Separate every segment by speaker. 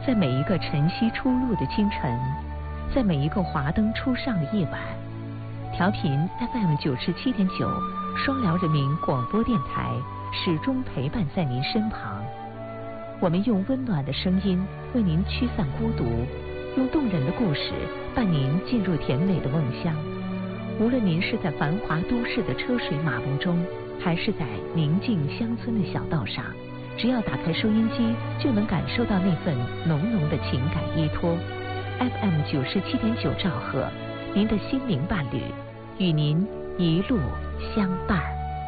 Speaker 1: 在每一个晨曦初露的清晨，在每一个华灯初上的夜晚，调频 FM97.9双辽人民广播电台始终陪伴在您身旁。我们用温暖的声音为您驱散孤独，用动人的故事伴您进入甜美的梦乡。无论您是在繁华都市的车水马龙中，还是在宁静乡村的小道上，只要打开收音机，就能感受到那份浓浓的情感依托。FM97.9兆赫，您的心灵伴侣，与您一路相伴。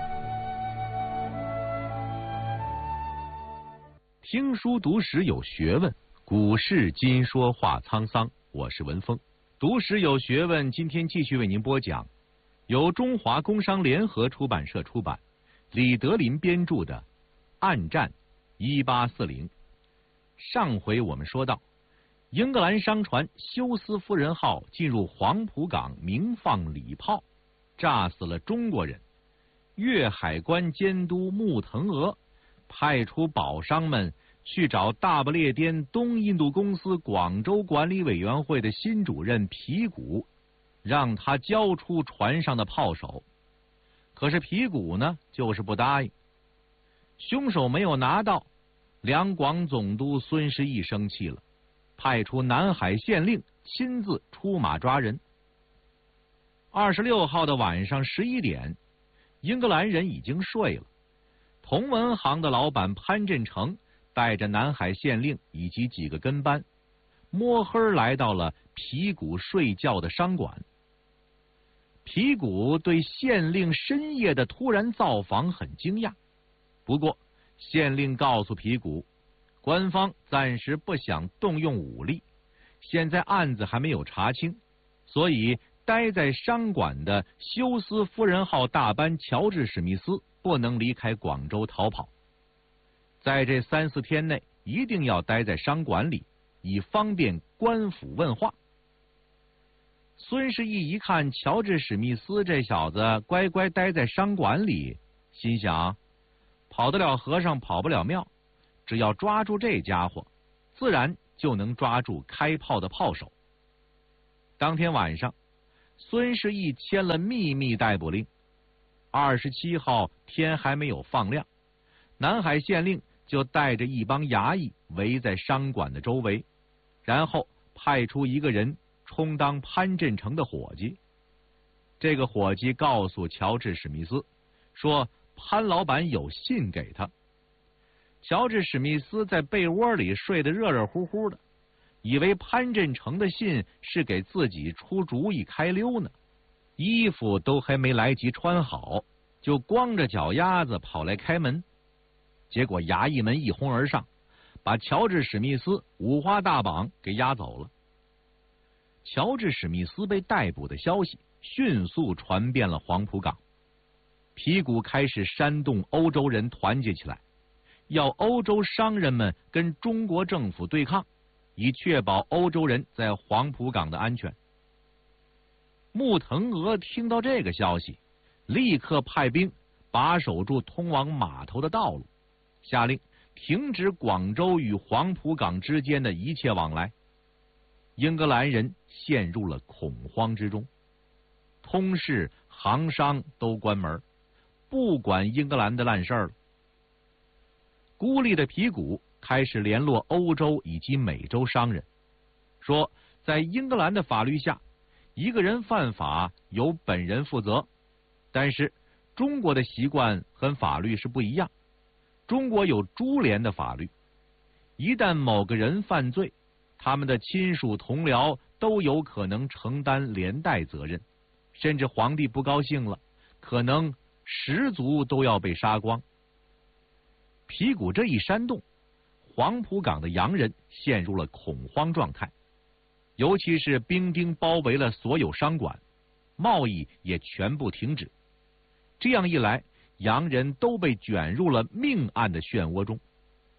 Speaker 2: 听书读史有学问，古事今说话沧桑。我是文峰。读史有学问，今天继续为您播讲由中华工商联合出版社出版，李德林编著的《暗战1840》。上回我们说到，英格兰商船休斯夫人号进入黄浦港鸣放礼炮，炸死了中国人。粤海关监督穆腾娥派出保商们去找大不列颠东印度公司广州管理委员会的新主任皮古，让他交出船上的炮手。可是皮古呢，就是不答应。凶手没有拿到，两广总督孙师义生气了，派出南海县令亲自出马抓人。26号的晚上11点，英格兰人已经睡了。同文行的老板潘振成带着南海县令以及几个跟班，摸黑来到了皮古睡觉的商馆。皮古对县令深夜的突然造访很惊讶，不过县令告诉皮古，官方暂时不想动用武力，现在案子还没有查清，所以待在商馆的休斯夫人号大班乔治史密斯不能离开广州逃跑，在这3、4天内一定要待在商馆里，以方便官府问话。孙师义一看乔治史密斯这小子乖乖待在商馆里，心想，跑得了和尚跑不了庙，只要抓住这家伙，自然就能抓住开炮的炮手。当天晚上，孙师义签了秘密逮捕令。27号天还没有放亮，南海县令就带着一帮衙役围在商馆的周围，然后派出一个人充当潘振成的伙计。这个伙计告诉乔治史密斯说，潘老板有信给他。乔治史密斯在被窝里睡得热热乎乎的，以为潘振成的信是给自己出主意开溜呢，衣服都还没来及穿好，就光着脚丫子跑来开门。结果衙役们一哄而上，把乔治史密斯五花大绑给押走了。乔治史密斯被逮捕的消息迅速传遍了黄浦港，皮古开始煽动欧洲人团结起来，要欧洲商人们跟中国政府对抗，以确保欧洲人在黄浦港的安全。穆腾娥听到这个消息，立刻派兵把守住通往码头的道路，下令停止广州与黄浦港之间的一切往来。英格兰人陷入了恐慌之中，通市、行商都关门，不管英格兰的烂事儿了。孤立的皮古开始联络欧洲以及美洲商人，说在英格兰的法律下，一个人犯法由本人负责，但是中国的习惯和法律是不一样。中国有株连的法律，一旦某个人犯罪，他们的亲属同僚都有可能承担连带责任，甚至皇帝不高兴了，可能10族都要被杀光。皮古这一煽动，黄浦港的洋人陷入了恐慌状态，尤其是兵丁包围了所有商馆，贸易也全部停止。这样一来，洋人都被卷入了命案的漩涡中。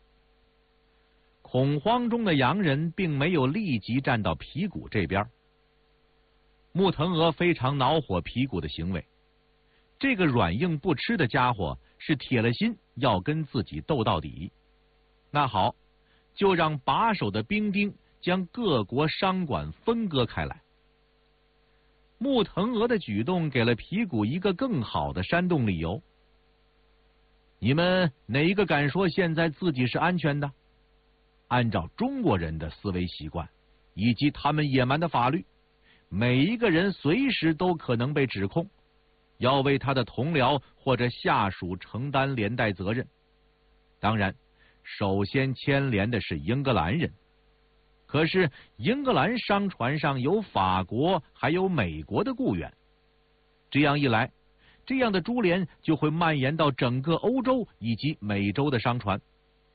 Speaker 2: 恐慌中的洋人并没有立即站到皮古这边。穆腾娥非常恼火皮古的行为，这个软硬不吃的家伙是铁了心要跟自己斗到底。那好， 就让把守的兵丁将各国商馆分割开来。穆腾额的举动给了皮古一个更好的煽动理由。你们哪一个敢说现在自己是安全的？按照中国人的思维习惯以及他们野蛮的法律，每一个人随时都可能被指控，要为他的同僚或者下属承担连带责任。当然，首先牵连的是英格兰人。可是英格兰商船上有法国还有美国的雇员，这样一来，这样的株连就会蔓延到整个欧洲以及美洲的商船。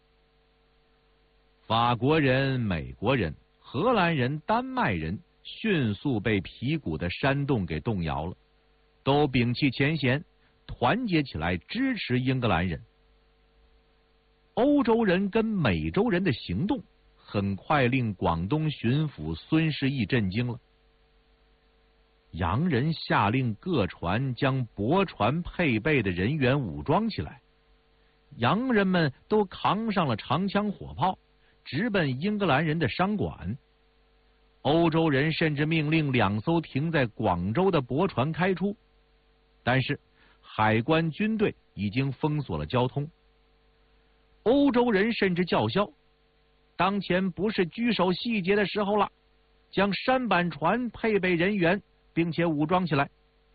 Speaker 2: 法国人、美国人、荷兰人、丹麦人迅速被皮古的煽动给动摇了，都摒弃前嫌，团结起来支持英格兰人。欧洲人跟美洲人的行动很快令广东巡抚孙世义震惊了。洋人下令各船将驳船配备的人员武装起来，洋人们都扛上了长枪火炮，直奔英格兰人的商馆。欧洲人甚至命令2艘停在广州的驳船开出，但是海关军队已经封锁了交通。欧洲人甚至叫嚣，当前不是拘守细节的时候了，将舢板船配备人员并且武装起来。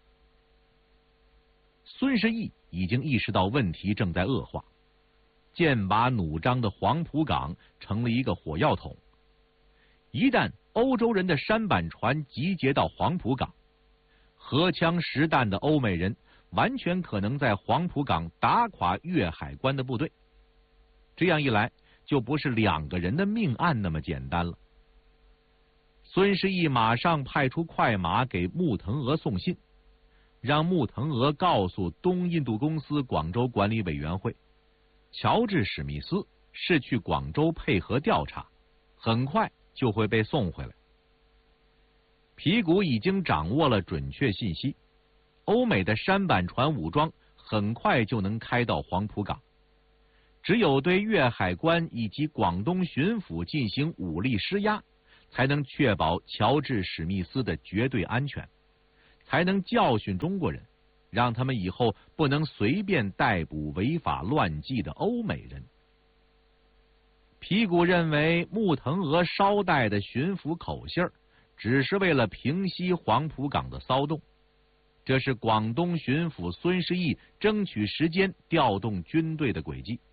Speaker 2: 孙世义已经意识到问题正在恶化，剑拔弩张的黄埔港成了一个火药桶。一旦欧洲人的舢板船集结到黄埔港，荷枪实弹的欧美人完全可能在黄埔港打垮粤海关的部队。这样一来，就不是2个人的命案那么简单了。孙世义马上派出快马给穆腾额送信，让穆腾额告诉东印度公司广州管理委员会，乔治史密斯是去广州配合调查，很快就会被送回来。皮古已经掌握了准确信息，欧美的舢板船武装很快就能开到黄埔港，只有对粤海关以及广东巡抚进行武力施压，才能确保乔治史密斯的绝对安全，才能教训中国人，让他们以后不能随便逮捕违法乱纪的欧美人。皮古认为穆腾额捎带的巡抚口信儿只是为了平息黄埔港的骚动，这是广东巡抚孙世义争取时间调动军队的轨迹。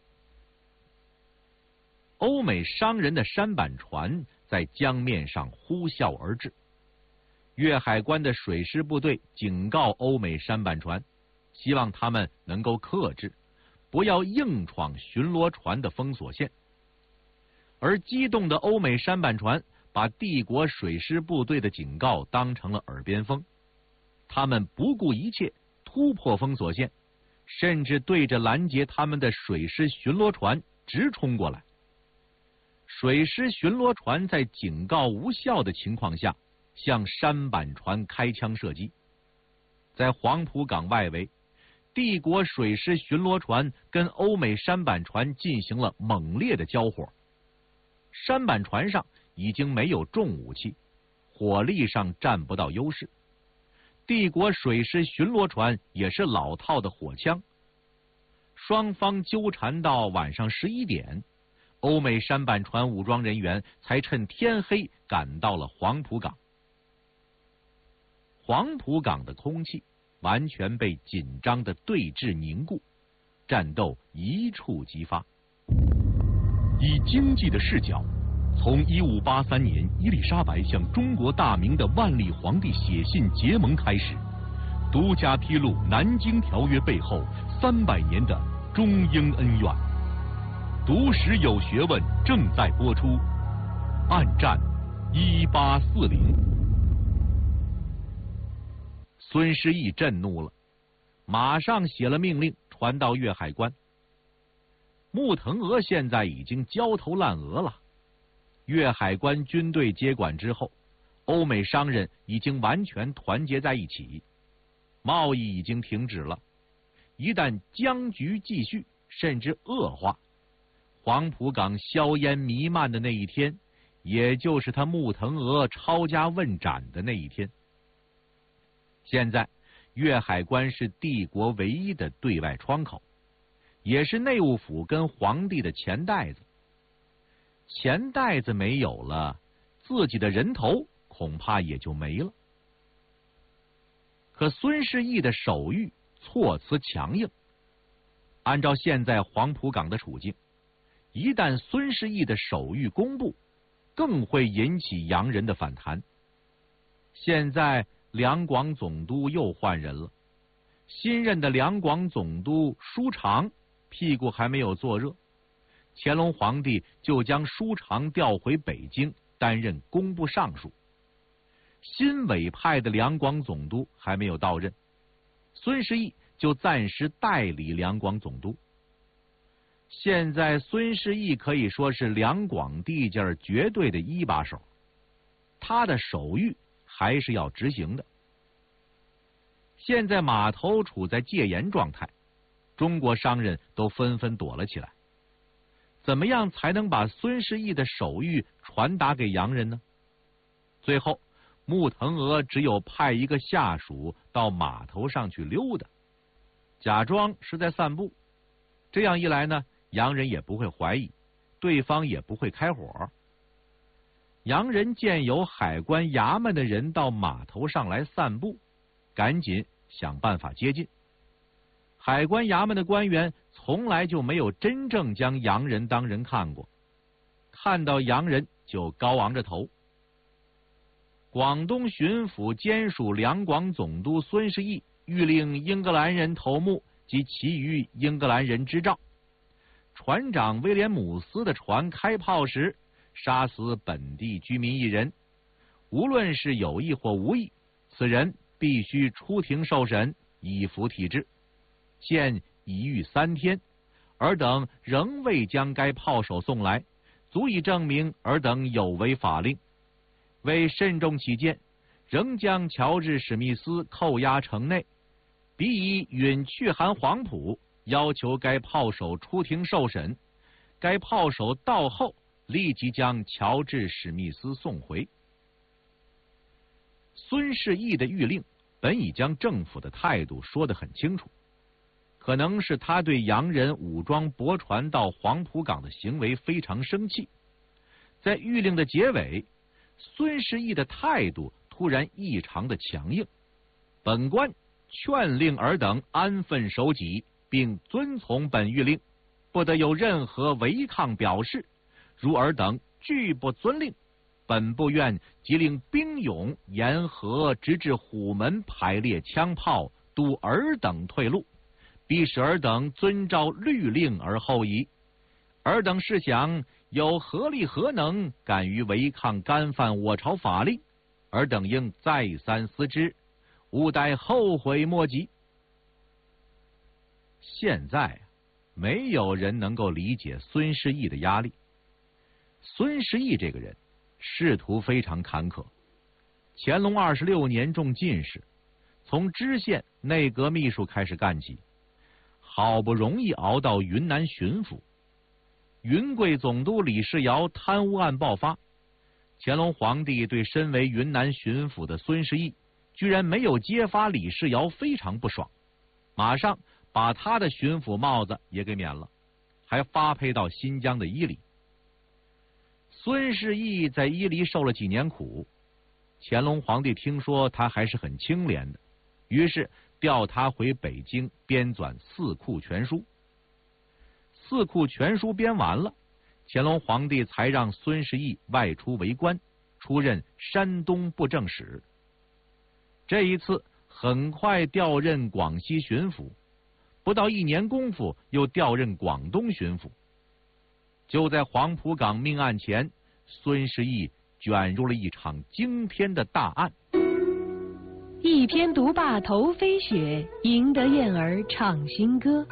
Speaker 2: 欧美商人的舢板船在江面上呼啸而至，粤海关的水师部队警告欧美舢板船，希望他们能够克制，不要硬闯巡逻船的封锁线。而激动的欧美舢板船把帝国水师部队的警告当成了耳边风，他们不顾一切突破封锁线，甚至对着拦截他们的水师巡逻船直冲过来。水师巡逻船在警告无效的情况下，向舢板船开枪射击。在黄埔港外围，帝国水师巡逻船跟欧美舢板船进行了猛烈的交火。舢板船上已经没有重武器，火力上占不到优势。帝国水师巡逻船也是老套的火枪。双方纠缠到晚上11点，欧美舢板船武装人员才趁天黑赶到了黄埔港。黄埔港的空气完全被紧张的对峙凝固，战斗一触即发。以经济的视角，从1583年伊丽莎白向中国大明的万历皇帝写信结盟开始，独家披露南京条约背后300年的中英恩怨。读史有学问正在播出，暗战1840。孙世义震怒了，马上写了命令传到粤海关。穆腾额现在已经焦头烂额了。粤海关军队接管之后，欧美商人已经完全团结在一起，贸易已经停止了。一旦僵局继续，甚至恶化， 黄浦港硝烟弥漫的那一天，也就是他穆腾娥抄家问斩的那一天。现在粤海关是帝国唯一的对外窗口，也是内务府跟皇帝的钱袋子。钱袋子没有了，自己的人头恐怕也就没了。可孙世义的手谕措辞强硬，按照现在黄浦港的处境，一旦孙世义的手谕公布，更会引起洋人的反弹。现在两广总督又换人了，新任的两广总督舒长屁股还没有坐热，乾隆皇帝就将舒长调回北京担任工部尚书。新委派的两广总督还没有到任，孙世义就暂时代理两广总督。现在孙世义可以说是两广地界绝对的一把手，他的手谕还是要执行的。现在码头处在戒严状态，中国商人都纷纷躲了起来。怎么样才能把孙世义的手谕传达给洋人呢？最后穆腾娥只有派一个下属到码头上去溜达，假装是在散步。这样一来呢，洋人也不会怀疑，对方也不会开火。洋人见有海关衙门的人到码头上来散步，赶紧想办法接近。海关衙门的官员从来就没有真正将洋人当人看过，看到洋人就高昂着头。广东巡抚兼属两广总督孙世义谕令英格兰人头目及其余英格兰人执照，船长威廉姆斯的船开炮时杀死本地居民一人，无论是有意或无意，此人必须出庭受审，以服体制。现已逾3天，尔等仍未将该炮手送来，足以证明尔等有违法令。为慎重起见，仍将乔治·史密斯扣押城内，彼已允去函黄埔，要求该炮手出庭受审。该炮手到后，立即将乔治·史密斯送回。孙世义的谕令本已将政府的态度说得很清楚，可能是他对洋人武装驳船到黄浦港的行为非常生气。在谕令的结尾，孙世义的态度突然异常的强硬，本官劝令尔等安分守己，并遵从本谕令，不得有任何违抗表示。如尔等拒不遵令，本部院即令兵勇沿河直至虎门排列枪炮，督尔等退路，必使尔等遵照律令而后移。尔等试想，有何力何能敢于违抗干犯我朝法令？尔等应再三思之，勿待后悔莫及。现在没有人能够理解孙世义的压力。孙世义这个人仕途非常坎坷，乾隆26年中进士，从知县、内阁秘书开始干起，好不容易熬到云南巡抚。云贵总督李世尧贪污案爆发，乾隆皇帝对身为云南巡抚的孙世义居然没有揭发李世尧非常不爽，马上把他的巡抚帽子也给免了，还发配到新疆的伊犁。孙世义在伊犁受了几年苦，乾隆皇帝听说他还是很清廉的，于是调他回北京编纂《四库全书》。《四库全书》编完了，乾隆皇帝才让孙世义外出为官，出任山东布政使。这一次很快调任广西巡抚，不到1年功夫又调任广东巡抚。就在黄浦港命案前，孙世义卷入了一场惊天的大案。
Speaker 3: 一篇独霸头飞雪，赢得燕儿唱新歌。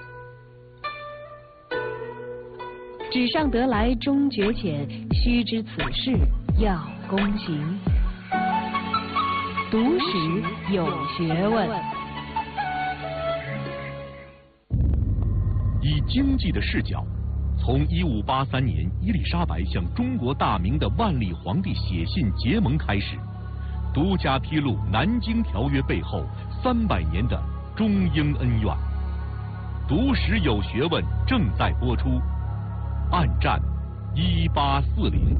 Speaker 3: 纸上得来终觉浅，须知此事要躬行。读史有学问。
Speaker 4: 以经济的视角，
Speaker 2: 从1583年伊丽莎白向中国大明的万历皇帝写信结盟开始，独家披露南京条约背后300年的中英恩怨。读史有学问正在播出，暗战1840。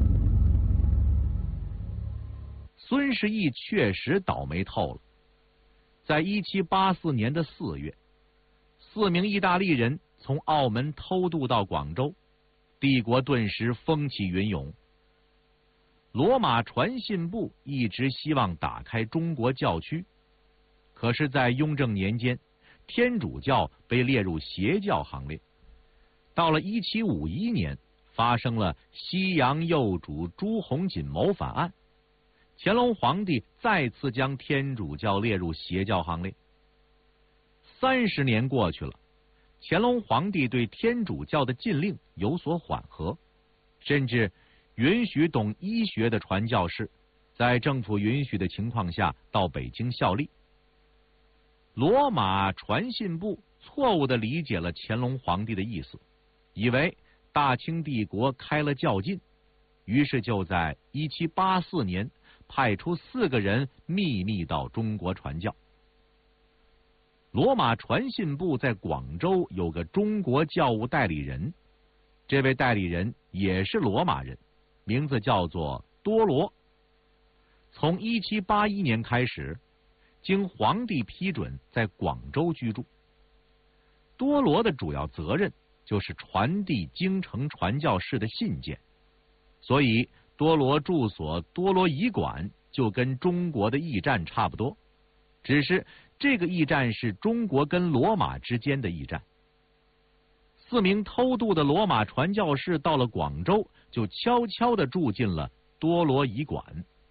Speaker 2: 孙世义确实倒霉透了。在1784年的4月，4名意大利人从澳门偷渡到广州，帝国顿时风起云涌。罗马传信部一直希望打开中国教区，可是，在雍正年间，天主教被列入邪教行列。到了1751年，发生了西洋右主朱洪锦谋反案，乾隆皇帝再次将天主教列入邪教行列。30年过去了，乾隆皇帝对天主教的禁令有所缓和，甚至允许懂医学的传教士在政府允许的情况下到北京效力。罗马传信部错误地理解了乾隆皇帝的意思，以为大清帝国开了教禁，于是就在1784年派出4个人秘密到中国传教。罗马传信部在广州有个中国教务代理人，这位代理人也是罗马人，名字叫做多罗。从1781年开始，经皇帝批准在广州居住。多罗的主要责任就是传递京城传教士的信件，所以多罗住所多罗驿馆就跟中国的驿站差不多，只是这个驿站是中国跟罗马之间的驿站。4名偷渡的罗马传教士到了广州，就悄悄地住进了多罗驿馆。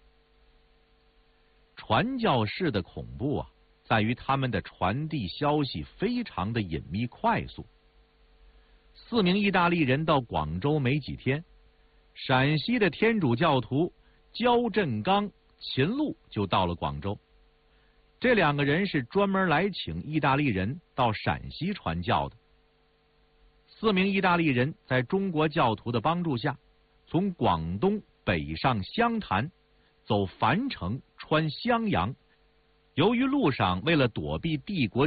Speaker 2: 传教士的恐怖啊，在于他们的传递消息非常的隐秘快速。4名意大利人到广州没几天，陕西的天主教徒焦振刚、秦禄就到了广州。这2个人是专门来请意大利人到陕西传教的。4名意大利人在中国教徒的帮助下，从广东北上湘潭，走樊城，穿襄阳。由于路上为了躲避帝国